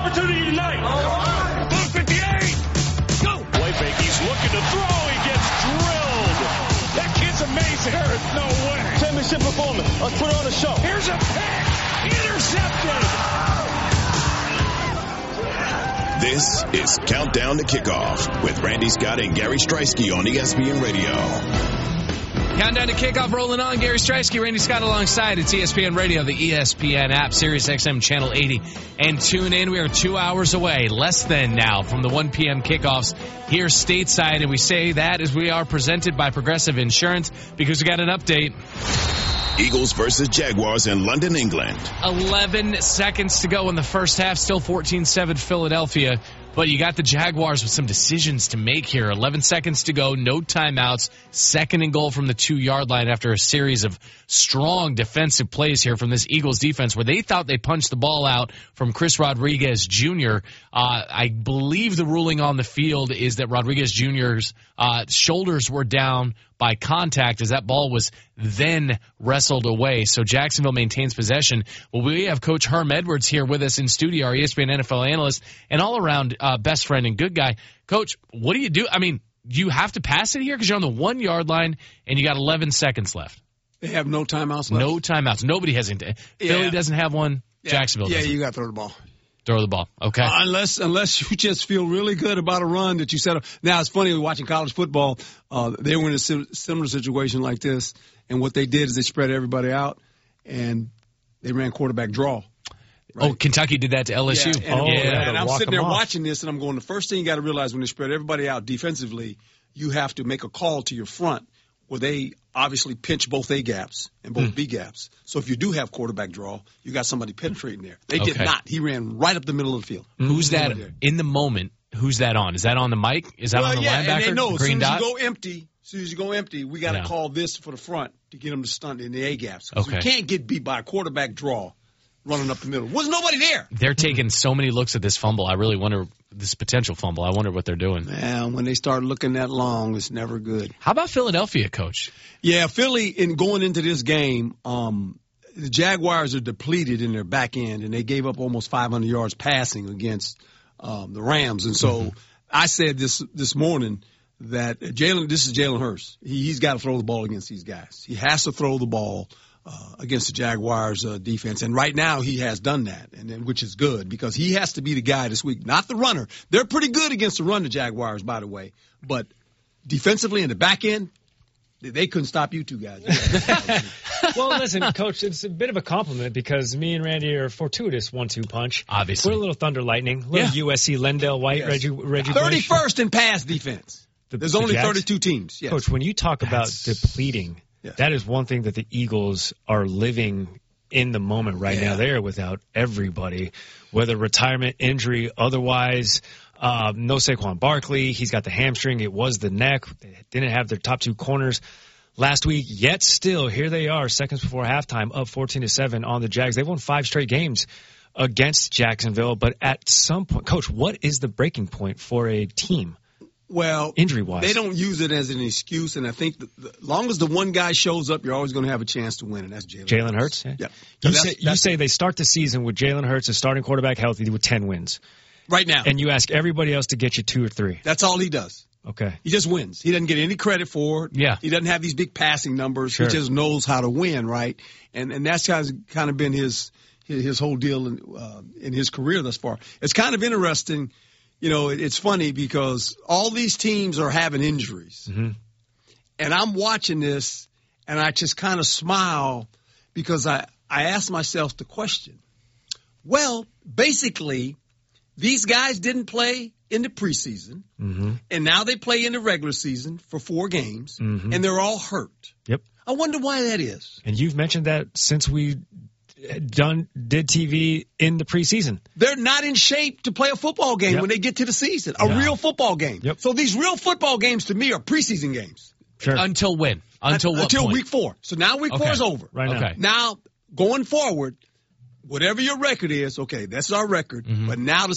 opportunity tonight. 158. Go. Play fake. He's looking to throw. He gets drilled. That kid's amazing. There is no way. Championship performance. Let's put on a show. Here's a pick. Intercepted. This is Countdown to Kickoff with Randy Scott and Gary Streisky on ESPN Radio. Countdown to Kickoff rolling on. Gary Streisky, Randy Scott alongside. It's ESPN Radio, the ESPN app, Sirius XM Channel 80. And tune in. We are 2 hours away, less than now, from the 1 p.m. kickoffs here stateside. And we say that as we are presented by Progressive Insurance because we got an update. Eagles versus Jaguars in London, England. 11 seconds to go in the first half. Still 14-7 Philadelphia. But you got the Jaguars with some decisions to make here. 11 seconds to go. No timeouts. 2nd and goal from the 2-yard line after a series of strong defensive plays here from this Eagles defense where they thought they punched the ball out from Chris Rodriguez Jr. I believe the ruling on the field is that Rodriguez Jr.'s shoulders were down by contact as that ball was then wrestled away. So Jacksonville maintains possession. Well, we have Coach Herm Edwards here with us in studio, our ESPN NFL analyst, and all-around best friend and good guy. Coach, what do you do? I mean, you have to pass it here because you're on the 1-yard line and you got 11 seconds left. They have no timeouts left? No timeouts. Nobody has any. Philly doesn't have one. Jacksonville doesn't. Yeah, you got to throw the ball. Throw the ball. Okay. Unless you just feel really good about a run that you set up. Now, it's funny, watching college football, they were in a similar situation like this, and what they did is they spread everybody out, and they ran quarterback draw. Right? Oh, Kentucky did that to LSU. Yeah, and I'm sitting there watching this, and I'm going, the first thing you got to realize when they spread everybody out defensively, you have to make a call to your front where they obviously pinch both A gaps and both B gaps. So if you do have quarterback draw, you got somebody penetrating there. They did not. He ran right up the middle of the field. Who's that in the moment? Who's that on? Is that on the mic? Is that on the linebacker? And they know as soon as you go empty, we got to call this for the front to get them to stunt in the A gaps. Okay. You can't get beat by a quarterback draw running up the middle. Was nobody there. They're taking so many looks at this fumble. I really wonder, this potential fumble, I wonder what they're doing. Man, when they start looking that long, it's never good. How about Philadelphia, Coach? Yeah, Philly, in going into this game, the Jaguars are depleted in their back end, and they gave up almost 500 yards passing against the Rams. And so I said this morning that this is Jalen Hurts. He's got to throw the ball against these guys. He has to throw the ball against the Jaguars defense. And right now he has done that, which is good because he has to be the guy this week, not the runner. They're pretty good against the run, the Jaguars, by the way. But defensively in the back end, they couldn't stop you two guys. Well, listen, Coach, it's a bit of a compliment because me and Randy are a fortuitous 1-2 punch. Obviously. We're a little Thunder Lightning, USC, Lendale White, Reggie 31st in pass defense. There's only 32 teams. Yes. Coach, when you talk about depleting, that is one thing that the Eagles are living in the moment right now. They are without everybody, whether retirement, injury, otherwise. No Saquon Barkley. He's got the hamstring. It was the neck. They didn't have their top 2 corners last week. Yet still, here they are, seconds before halftime, up 14-7 on the Jags. They've won 5 straight games against Jacksonville. But at some point, Coach, what is the breaking point for a team? Well, injury-wise, they don't use it as an excuse, and I think as long as the one guy shows up, you're always going to have a chance to win, and that's Jalen Hurts. Yeah. You say they start the season with Jalen Hurts, a starting quarterback, healthy with 10 wins. Right now. And you ask everybody else to get you 2 or 3. That's all he does. Okay. He just wins. He doesn't get any credit for it. Yeah. He doesn't have these big passing numbers. Sure. He just knows how to win, right? And that's kind of been his whole deal in his career thus far. It's kind of interesting. You know, it's funny because all these teams are having injuries. Mm-hmm. And I'm watching this, and I just kind of smile because I ask myself the question. Well, basically, these guys didn't play in the preseason, and now they play in the regular season for 4 games, and they're all hurt. Yep. I wonder why that is. And you've mentioned that since we did TV in the preseason. They're not in shape to play a football game when they get to the season, a real football game. Yep. So these real football games to me are preseason games. Sure. Until when? Until what Until point? week 4. So now week 4 is over. Right now. Okay. Now, going forward, whatever your record is, okay, that's our record. But now the